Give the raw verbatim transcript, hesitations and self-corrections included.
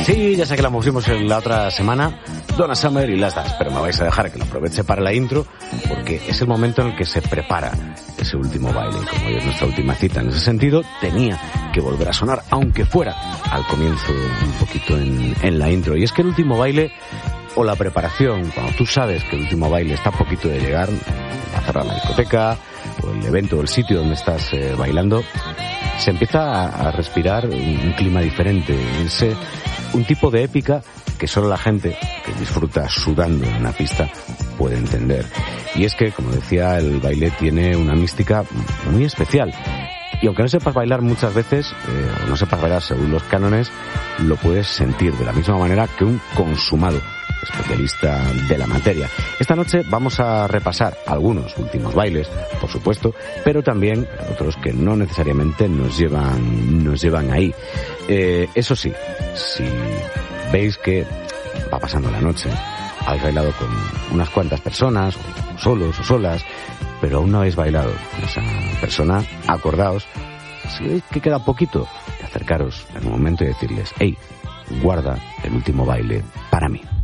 Sí, ya sé que la pusimos en la otra semana, Donna Summer y Last Dance, pero me vais a dejar que lo aproveche para la intro, porque es el momento en el que se prepara ese último baile. Y como hoy es nuestra última cita en ese sentido, tenía que volver a sonar, aunque fuera al comienzo un poquito en, en la intro. Y es que el último baile, o la preparación, cuando tú sabes que el último baile está a poquito de llegar, a cerrar la discoteca, o el evento, o el sitio donde estás eh, bailando, se empieza a, a respirar un, un clima diferente, ese, un tipo de épica que solo la gente que disfruta sudando en una pista puede entender. Y es que, como decía, el baile tiene una mística muy especial. Y aunque no sepas bailar muchas veces, eh, o no sepas bailar según los cánones, lo puedes sentir de la misma manera que un consumado especialista de la materia. Esta noche vamos a repasar algunos últimos bailes, por supuesto, pero también otros que no necesariamente nos llevan, nos llevan ahí. Eh, eso sí, si veis que va pasando la noche, habéis bailado con unas cuantas personas, o solos o solas, pero aún no habéis bailado con esa persona, acordaos, si veis que queda poquito, de acercaros en un momento y decirles: hey, guarda el último baile para mí.